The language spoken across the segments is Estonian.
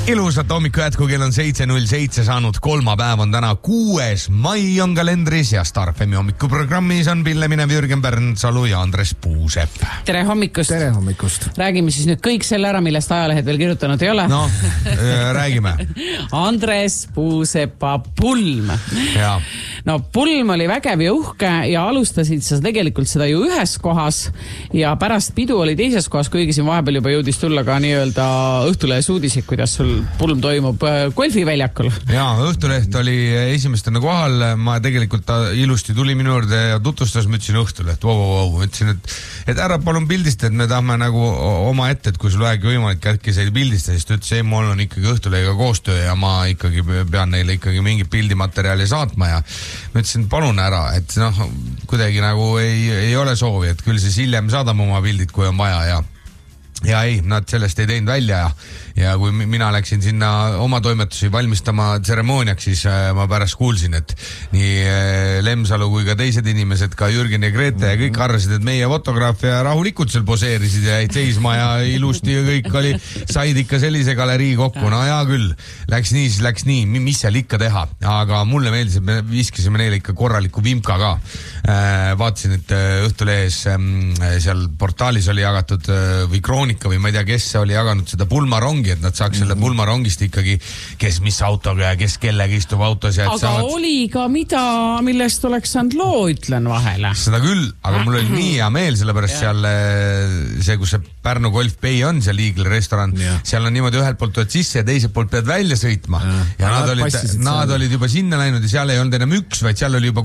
Ilusat hommiku jätku, kell on 7.07 saanud, kolmapäev on täna 6. mai on kalendris ja Star FM hommikuprogrammis on Pille Minev, Jürgen Pärnsalu ja Andres Puusepp. Tere hommikust. Tere hommikust. Räägime siis nüüd kõik selle ära, millest ajalehed veel kirjutanud ei ole. No, räägime. Andres Puusepa pulm. Ja. No pulm oli vägev ja uhke ja alustasid sa tegelikult seda ju ühes kohas ja pärast pidu oli teises kohas, kuigi siin vahepeal juba jõudis tulla ka nii-öelda Õhtulehes uudised, kuidas sul pulm toimub golfiväljakul. Jaa, Õhtuleht oli esimestena kohal, ma tegelikult ta ilusti tuli minu juurde ja tutvustas, ma ütlesin Õhtuleht, ma ütlesin, et ära palun pildista, et me tahame nagu oma ette, et kui sul vähegi võimalik äkki see pildista, siis ta ütles, ei, mul on ikkagi Õhtulehega koostöö ja ma ikkagi pean neile ikkagi mingit pildimaterjali saatma ja ma ütlesin, palun ära, et noh, kuidagi nagu ei ole soovi, et küll siis hiljem saadame oma pildid, kui on vaja ja ei, nad sellest ei teinud välja ja kui mina läksin sinna oma toimetusi valmistama tseremooniaks, siis ma pärast kuulsin, et nii Lemsalu kui ka teised inimesed, ka Jürgen ja Grete ja kõik arvasid, et meie fotograafia rahulikult seal poseerisid ja jäid seisma ja ilusti ja kõik oli, said ikka sellise galerii kokku, no hea küll, läks nii, siis läks nii, mis seal ikka teha, aga mulle meeldis, et me viskasime neile ikka korraliku vimka ka. Vaatasin, et Õhtulehes seal portaalis oli jagatud või Kroonika või ma ei tea, kes oli jaganud seda pulmarongi, et nad saaks selle pulmarongist ikkagi, kes mis autoga ja kes kellega istub autos. Ja aga saavad... oli ka millest oleks saanud loo, ütlen vahele. Seda küll, aga mul oli nii hea meel, sellepärast seal see, kus see Pärnu Golf Bay on, seal Eagle restoran, seal on niimoodi ühelt poolt tuled sisse ja teiselt poolt pead välja sõitma. Ja nad olid juba sinna läinud ja seal ei olnud enam üks, vaid seal oli juba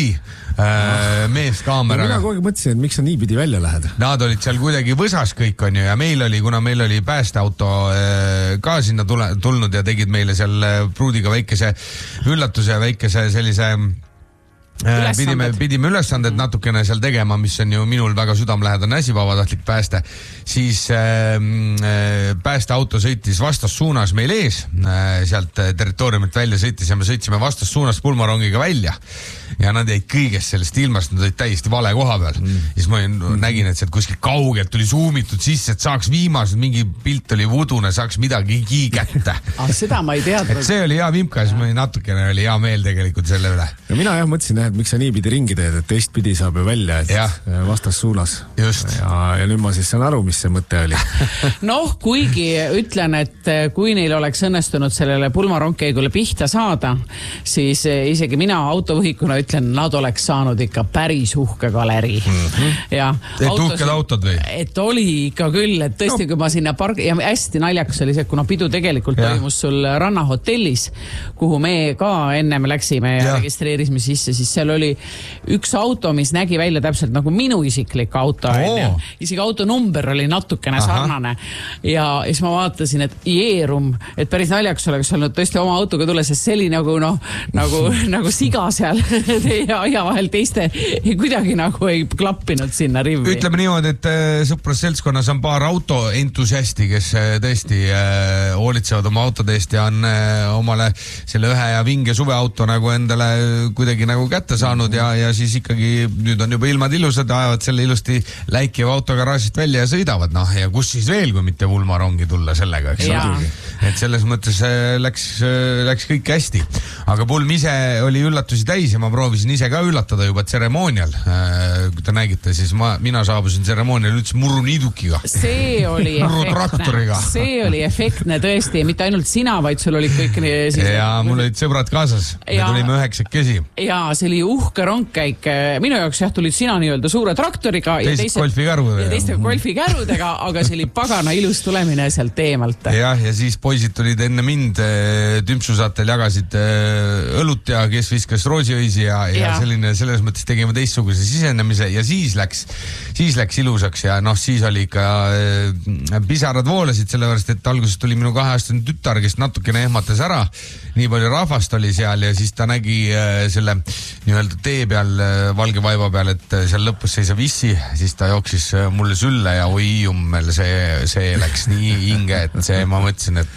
3-4 mees kaameraga. Mina kogu aeg mõtlesin, et miks sa nii pidi välja lähed? Nad olid seal kuidagi võsas kõik on ju ja kuna meil oli päästeauto ka sinna tulnud ja tegid meile seal pruudiga väikese üllatuse ja väikese sellise pidime ülesanded natukene seal tegema, mis on ju minul väga südamlähedane asi, vabatahtlik pääste, siis päästeauto sõitis vastassuunas meil ees, sealt territooriumilt välja sõitis ja me sõitsime vastassuunas pulmarongiga välja ja nad jäid kõigest sellest ilmast, nad olid täiesti vale koha peal. Siis ma nägin, et sealt kuskil kaugelt tuli suumitud sisse, et saaks viimased, mingi pilt oli vudune, saaks midagi kätte. Seda ma ei teadnud. Et see oli hea vimka, siis mul natukene oli hea meel tegelikult selle üle. Ja mina mõtlesin, et miks sa nii pidi ringi teed, et teistpidi saab ju välja, et vastassuunas. Just. Ja nüüd ma siis saan aru, mis see mõte oli. Noh, kuigi ütlen, et kui neil oleks õnnestunud sellele pulmarongkeigule pihta saada, siis isegi mina autovõhikuna ütlen, nad oleks saanud ikka päris uhke galerii. Ja uhked autod või? Et oli ikka küll, et tõesti, kui ma sinna ja hästi naljakas oli see, kuna pidu tegelikult toimus sul rannahotellis, kuhu me ka ennem läksime ja registreerisime sisse, siis seal oli üks auto, mis nägi välja täpselt nagu minu isiklik auto. Isegi auto number oli natukene sarnane. Ja siis ma vaatasin, et jeerum, et päris naljakas oleks olnud tõesti oma autoga tulla, sest see oli nagu siga seal ja vahel teiste kuidagi nagu ei klappinud sinna rivi. Ütleme niimoodi, et sõprusseltskonnas on paar autoentusiasti, kes tõesti hoolitsevad oma autode eest ja on omale selle ühe ja vinge suveauto nagu endale kuidagi nagu kätte saanud ja siis ikkagi nüüd on juba ilmad ilusad, ajavad selle ilusti läikiva autogaraažist välja ja sõidavad, ja kus siis veel, kui mitte pulmarongi tulla sellega, eks. Et selles mõttes läks kõik hästi. Aga pulm ise oli üllatusi täis ja ma proovisin ise ka üllatada juba tseremoonial. Kui te nägite, siis mina saabusin tseremoonial üldse muruniidukiga. See oli efektne. See oli efektne tõesti, mitte ainult sina, vaid sul olid kõik ja mul olid sõbrad kaasas. Me tulime 9 ja see oli uhke rongkäik. Minu jaoks tulid sina nii-öelda suure traktoriga ja teiste golfikärudega, aga see oli pagana ilus tulemine sealt teemalt. Ja siis poisid tulid enne mind Tümpsusaatel jagasid õlut ja kes viskas roosiõisi ja selline, selles mõttes tegime teistsuguse sisenemise ja siis läks ilusaks ja siis oli ikka pisarad voolasid, sellepärast, et alguses tuli minu 2-aastane tütar, kes natukene ehmatas ära, nii palju rahvast oli seal ja siis ta nägi selle nii-öelda tee peal, valge vaiba peal, et seal lõpus seisab issi, siis ta jooksis mulle sülle ja oi jummel, see läks nii hinge, et ma mõtlesin, et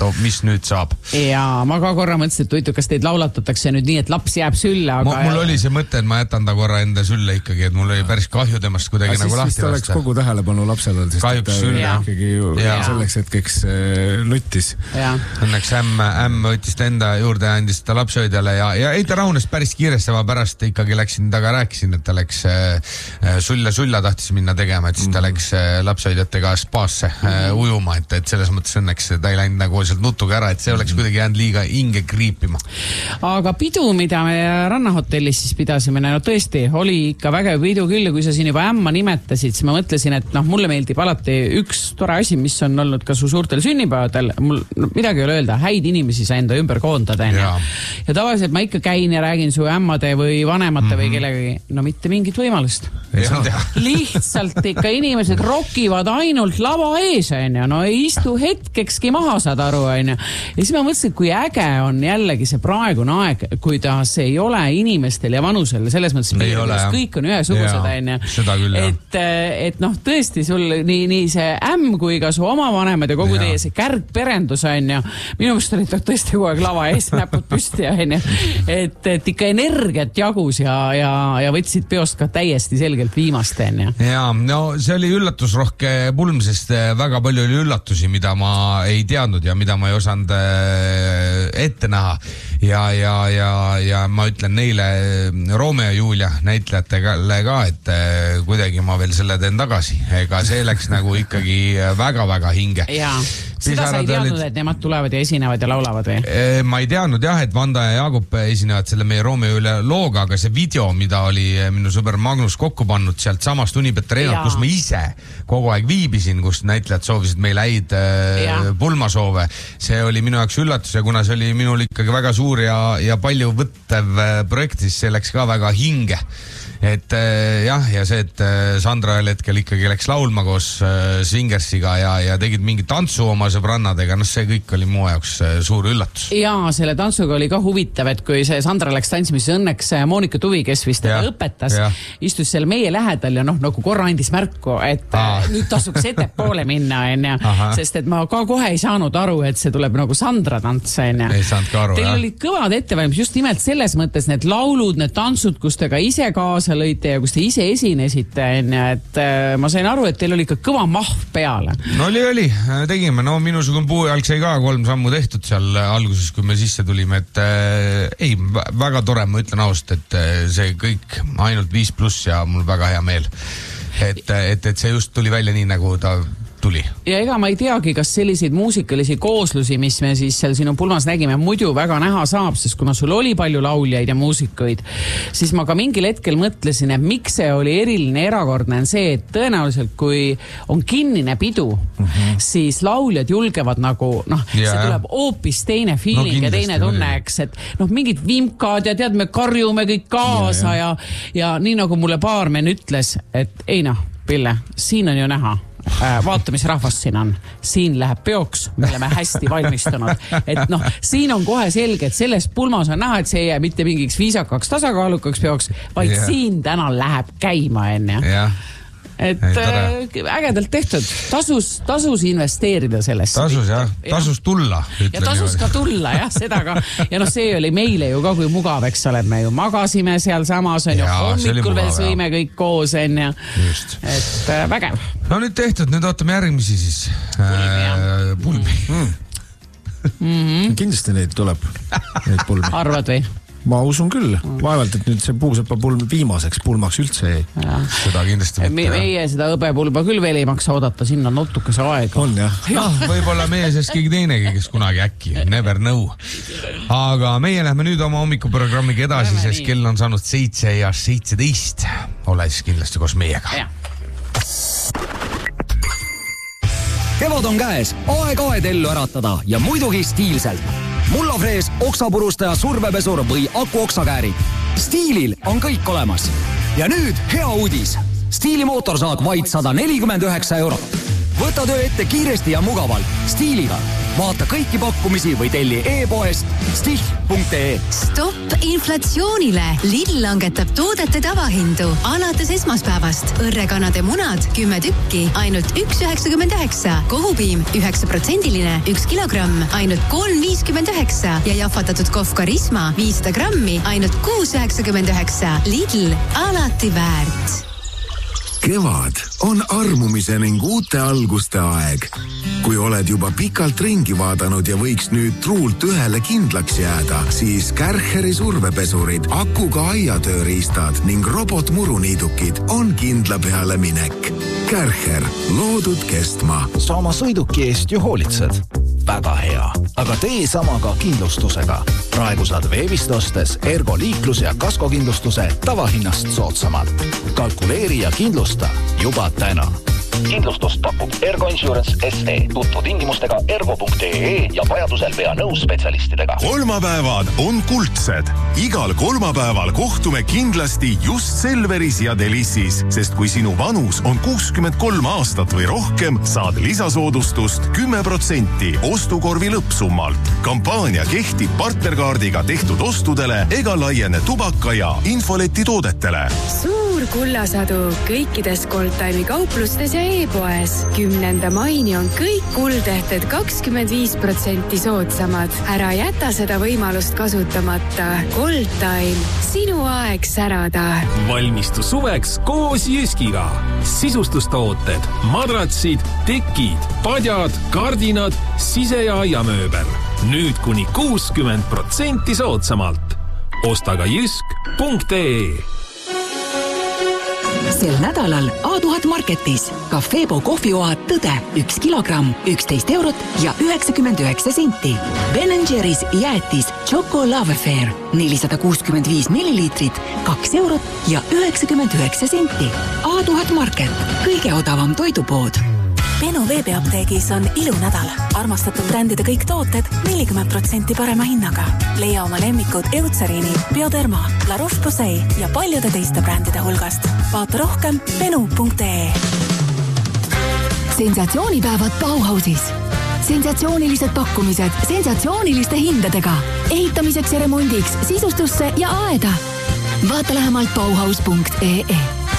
mis nüüd saab. Ja ma ka korra mõtlesin, et kas teid laulatatakse nüüd nii, et laps jääb sülle, aga... Mul oli see mõte, et ma jätan ta korra enda sülle ikkagi, et mul oli päris kahju temast kuidagi nagu lahti lasta. Oleks kogu tähelepanu lapsele, sest kahjuks sülle ikkagi selleks hetkeks nuttis. Õnneks ämm võttis ta enda juurde ja andis ta lapsehoidjale ja ei ta rahunes päris kiiresti, ma pärast ikkagi läksin taga rääkisin, et ta läks sulla tahtis minna tegema, et siis ta läks lapsehoidjatega spaasse ujuma, et selles mõttes õnneks ta ei läinud nagu sealt nutuga ära, et see oleks kuidagi jäänud liiga hinge kriipima. Aga pidu, mida me Rannahotellis siis pidasime, no tõesti, oli ikka vägev pidu küll ja kui sa siin juba ämma nimetasid, siis ma mõtlesin, et mulle meeldib alati üks tore asi, mis on olnud ka su suurtel sünnipäevadel, mul midagi ei ole öelda, häid inimesi sa enda ümber koondad. Ja tavaliselt ma ikka käin ja räägin su ämmade või vanemate või kellegagi, no mitte mingit võimalust. Lihtsalt ikka inimesed rokivad ainult lava ees, no ei istu hetkekski maha, saad aru, ja siis ma mõtlesin, kui äge on jällegi see praegune aeg, kuidas ei ole inimestel ja vanusel selles mõttes piirkondades, kõik on ühesugused, et tõesti sul nii see ämm kui ka su oma vanemad ja kogu teie see kärgperendus minu meelest olid tõesti kogu aeg lava ees näpud püsti, et ikka energiat jagus ja võtsid peost ka täiesti selgelt viimast. Ja, no see oli üllatusrohke pulm, sest väga palju oli üllatusi, mida ma ei teadnud ja mida ma ei osanud ette näha. Ja ma ütlen neile Romeo ja Julia näitlejatele ka, et kuidagi ma veel selle teen tagasi. Ega see läks nagu ikkagi väga-väga hinge. Jaa. Seda sa ei teadnud, et nemad tulevad ja esinevad ja laulavad või? Ma ei teadnud jah, et Vanda ja Jaagup esinevad selle meie Romeo üle looga, aga see video, mida oli minu sõber Magnus kokku pannud sealt samast Unibet Arenalt, kus ma ise kogu aeg viibisin, kus näitlejad soovisid meil häid pulmasoove. See oli minu jaoks üllatus ja kuna see oli minul ikkagi väga suur ja palju võttev projekt, siis see läks ka väga hinge. Et jah, ja see, et Sandra ühel hetkel ikkagi läks laulma koos Swingersiga ja tegid mingi tantsu oma sõbrannadega, see kõik oli mu jaoks suur üllatus. Jaa, selle tantsuga oli ka huvitav, et kui see Sandra läks tantsimis, õnneks Monika Tuvi, kes vist teda õpetas, istus seal meie lähedal ja nagu korra andis märku, et nüüd tasuks ettepoole minna, sest et ma ka kohe ei saanud aru, et see tuleb nagu Sandra tants. Ei saanud ka aru, Teil olid kõvad ettevalmis just nimelt selles mõttes need laulud, need tantsud, kus te ka ise kaasa lõite ja kus te ise esinesite, et ma sain aru, et teil oli ikka kõva mahv peale. No oli, tegime, minusugune puujalg sai ka 3 sammu tehtud seal alguses, kui me sisse tulime, et ei, väga tore, ma ütlen ausalt, et see kõik ainult 5+ ja mul väga hea meel, et see just tuli välja nii, nagu ta tuli. Ja ega ma ei teagi, kas selliseid muusikalisi kooslusi, mis me siis seal sinu pulmas nägime, muidu väga näha saab, sest kuna sul oli palju lauljaid ja muusikuid, siis ma ka mingil hetkel mõtlesin, et miks see oli eriline erakordne on see, et tõenäoliselt kui on kinnine pidu, siis lauljad julgevad nagu, see tuleb hoopis teine feeling ja teine tunne, eks, et mingid vimkad ja tead, me karjume kõik kaasa ja nii nagu mulle baarmen ütles, et ei Pille, siin on ju näha. Vaata, mis rahvas siin on. Siin läheb peoks, me oleme hästi valmistunud. Et siin on kohe selge, et selles pulmas on näha, et see ei jää mitte mingiks viisakaks tasakaalukaks peoks, vaid siin täna läheb käima, Et ägedalt tehtud. Tasus investeerida sellest. Tasus tulla. Ja tasus ka tulla, seda ka. Ja see oli meile ju ka kui mugav, eks ole, me ju magasime seal samas, hommikul veel sõime kõik koos, Just. Et vägev. No nüüd tehtud, nüüd ootame järgmisi siis. Pulmi. Kindlasti neid tuleb, neid pulmi. Arvad või? Ma usun küll. Vaevalt, et nüüd see puusepa pulm viimaseks pulmaks üldse jäi. Seda kindlasti mitte. Meie seda õbepulba küll veel ei maksa oodata, sinna on natukese aega. On jah. Võib-olla meie seest keegi teinegi, kes kunagi äkki. Never know. Aga meie lähme nüüd oma hommikuprogrammiga edasi, sest kell on saanud 7:17. Ole siis kindlasti koos meiega. Kevad on käes, aeg ellu äratada ja muidugi stiilselt. Mullafrees, oksapurustaja, survepesur või akuoksakäärid. Stiilil on kõik olemas. Ja nüüd hea uudis. Stiili mootorsaag vaid 149 €. Võta töö ette kiiresti ja mugavalt Stiiliga. Vaata kõiki pakkumisi või telli e-poest stih.ee. Stopp inflatsioonile. Lidl langetab toodete tavahindu. Alates esmaspäevast õrrekanade munad 10 tükki, ainult 1,99. Kohupiim 9%-line 1 kilogramm, ainult 3,59 ja jahvatatud kohv Karisma 500 grammi, ainult 6,99. Lidl, alati väärt. Kevad on armumise ning uute alguste aeg. Kui oled juba pikalt ringi vaadanud ja võiks nüüd truult ühele kindlaks jääda, siis Kärcheri survepesurid, akuga aiatööriistad ning robotmuruniidukid on kindla peale minek. Kärcher, loodud kestma. Sa oma sõiduki eest ju hoolitsed. Väga hea. Aga tee sama ka kindlustusega. Praegu saad veebist ostes Ergo liiklus- ja kaskokindlustuse tavahinnast soodsamalt. Kalkuleeri ja kindlusta juba täna. Kindlustust pakub Ergo Insurance SE. Tutvu tingimustega ergo.ee ja vajadusel pea nõus spetsialistidega. Kolmapäevad on kuldsed. Igal kolmapäeval kohtume kindlasti just Selveris ja Delissis, sest kui sinu vanus on 63 aastat või rohkem, saad lisasoodustust 10% ostukorvi lõppsummalt. Kampaania kehtib partnerkaardiga tehtud ostudele ega laiene tubaka ja infoleti toodetele. Suur kullasadu kõikides Goldtime'i kauplustes ja e-poes. 10. maini on kõik kuldehted 25% soodsamad. Ära jäta seda võimalust kasutamata. Goldtime, sinu aeg särada. Valmistu suveks koos Jyskiga. Sisustustooted, madratsid, tekid, padjad, kardinad, sise- ja aiamööbel. Nüüd kuni 60% soodsamalt. Osta ka jysk.ee. Sel nädalal A1000 Marketis Cafebo kohvioad Tõde 1 kilogramm 11 eurot ja 99 senti. Ben & Jerry's jäätis Choco Love Affair 465 milliliitrit 2 eurot ja 99 senti. A1000 Market, kõige odavam toidupood. Benu veebiapteegis on ilunädal. Armastatud brändide kõik tooted 40% parema hinnaga. Leia oma lemmikud Eutserini, Bioderma, La Roche-Posay ja paljude teiste brändide hulgast. Vaata rohkem benu.ee. Sensatsioonipäevad Bauhausis. Sensatsioonilised pakkumised sensatsiooniliste hindadega. Ehitamiseks ja remondiks, sisustusse ja aeda. Vaata lähemalt bauhaus.ee.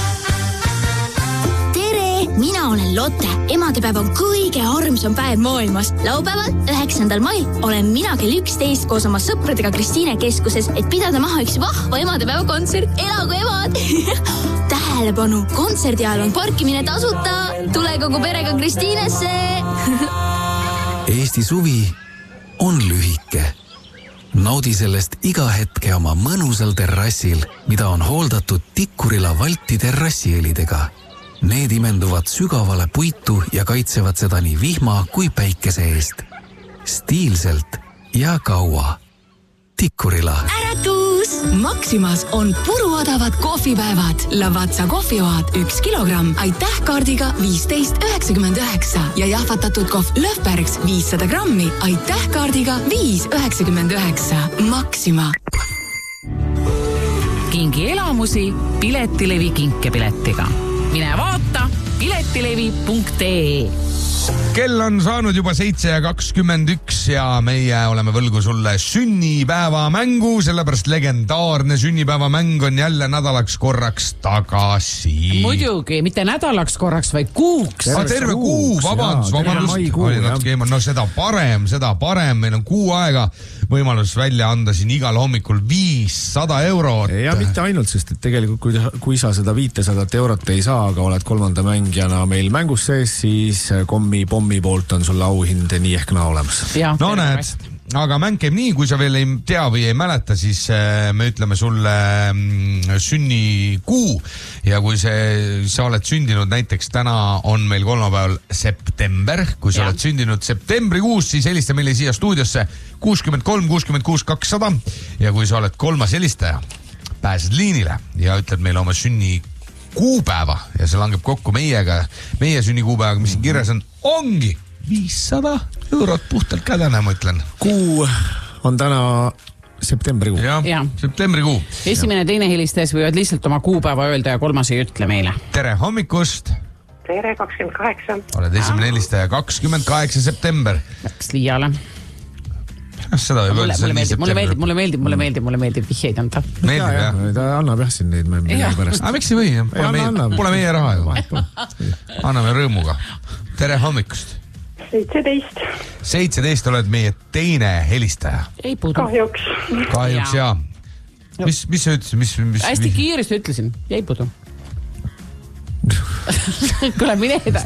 Mina olen Lotte. Emadepäev on kõige armsam päev maailmas. Laupäeval, 9. mail olen mina kell 11 koos oma sõpradega Kristiine keskuses, et pidada maha üks vahva emadepäeva kontsert. Elagu emad! Tähelepanu! Kontserdi ajal on parkimine tasuta. Tule kogu perega Kristiinesse! Eesti suvi on lühike. Naudi sellest iga hetke oma mõnusal terrassil, mida on hooldatud Tikkurila Valti terrassielidega. Need imenduvad sügavale puitu ja kaitsevad seda nii vihma kui päikese eest. Stiilselt ja kaua. Tikkurila. Äratus! Maximas on puruodavad kohvipäevad. Lavazza kohvioad 1 kilogramm, aitähkaardiga 15,99 ja jahvatatud kohv Löfbergs 500 grammi, aitähkaardiga 5,99. Maxima. Kingi elamusi Piletilevi kinkepiletiga. Mine vaata piletilevi.ee. Kell on saanud juba 7:21 ja meie oleme võlgu sulle sünnipäevamängu, sellepärast legendaarne sünnipäevamäng on jälle nädalaks korraks tagasi. Muidugi, mitte nädalaks korraks, vaid kuuks. Terve kuu, vabandust. No seda parem, meil on kuu aega võimalus välja anda siin igal hommikul 500 eurot. Ja mitte ainult, sest et tegelikult kui sa seda 500 eurot ei saa, aga oled kolmanda mängijana meil mängus sees, siis pommi poolt on sulle auhind nii ehk naa olemas. No näed, aga mäng käib nii, kui sa veel ei tea või ei mäleta, siis me ütleme sulle sünnikuu ja kui sa oled sündinud näiteks täna on meil kolmapäeval september, kui sa oled sündinud septembrikuus, siis helista meile siia stuudiosse 63 66 200 ja kui sa oled kolmas helistaja, pääsed liinile ja ütled meile oma sünnikuupäeva ja see langeb kokku meiega, meie sünnikuupäevaga, mis siin kirjas ongi 500 eurot puhtalt kädene, ma ütlen. Kuu on täna septembrikuu. Jah, septembrikuu. Esimene, teine helistajas võivad lihtsalt oma kuupäeva öelda ja kolmas ei ütle meile. Tere hommikust! tere, 28. Oled esimene helistaja, 28 september. Läks liiale. Seda võib öelda. Mulle meeldib vihjeid anda. Meeldib, jah? Ta annab jah siin neid pärast. Miks ei või? Pole meie raha ju. Anname rõõmuga. Tere hommikust. 17 oled meie teine helistaja. Ei puudu. Kahjuks, jaa. Mis sa ütlesid? Hästi kiiresti ütlesin. Ei puudu. Kuule, mida te?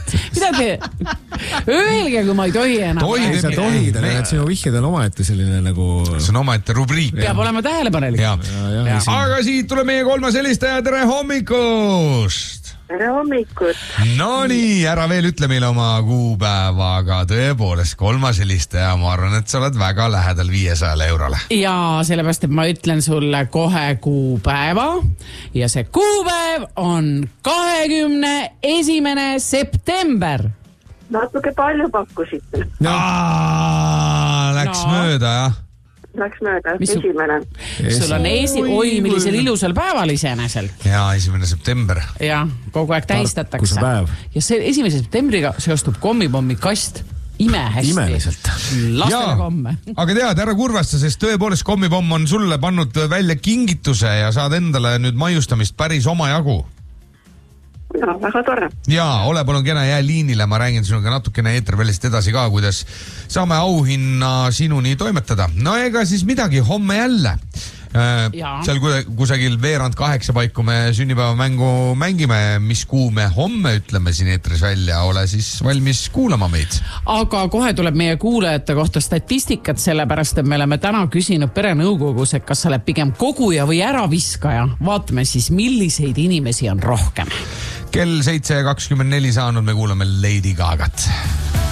Öelge, kui ma ei tohi enam. Sa tohid, aga sinu vihjed on omaette selline nagu... See on omaette rubriik. Peab olema tähelepanelik. Aga siit tuleb meie kolmas helistaja. Tere hommikust! Tere hommikut! No nii, ära veel ütle meile oma kuupäeva, aga tõepoolest kolmas helistaja, ma arvan, et sa oled väga lähedal 500 eurole. Ja sellepärast, et ma ütlen sulle kohe kuupäeva ja see kuupäev on 21. september. Natuke palju pakkusite. Läks mööda, jah? Läks mööda, esimene. Sul on oi, millisel ilusal päeval iseenesel. Jaa, 1. september. Ja, kogu aeg tähistatakse. Ja see 1. septembriga seostub kommipommi kast imehästi. Imeliselt. Lastele komme. Aga tead, ära kurvasta, sest tõepoolest kommipomm on sulle pannud välja kingituse ja saad endale nüüd maiustamist päris omajagu. Ja, väga tore. Jaa, ole palun kena, jää liinile, ma räägin sinuga natukene eetervälist edasi ka, kuidas saame auhinna sinuni toimetada. No ega siis midagi, homme jälle. Seal kusagil 7:08 paiku me sünnipäevamängu mängime, mis kuu me homme ütleme siin eetris välja, ole siis valmis kuulama meid. Aga kohe tuleb meie kuulajate kohta statistikat, sellepärast, et me oleme täna küsinud perenõukogus, et kas sa oled pigem koguja või äraviskaja. Vaatame siis, milliseid inimesi on rohkem. Kell 7:24 saanud, me kuulame Lady Gagat.